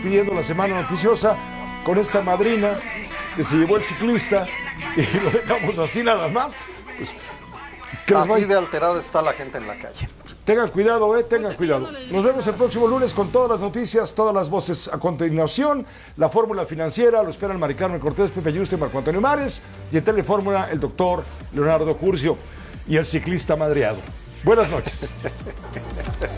despidiendo la semana noticiosa con esta madrina que se llevó el ciclista y lo dejamos así nada más. Pues, así de alterada está la gente en la calle. Tengan cuidado, tengan cuidado. Nos vemos el próximo lunes con todas las noticias, todas las voces a continuación. La fórmula financiera, lo esperan Mari Carmen Cortés, Pepe Yuste, Marco Antonio Mares. Y en Telefórmula, el doctor Leonardo Curcio y el ciclista madreado. Buenas noches.